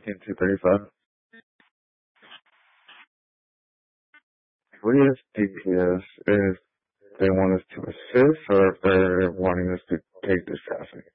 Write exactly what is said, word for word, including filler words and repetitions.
fifteen two thirty-five. What is D P S? If they want us to assist or if they're wanting us to take this traffic?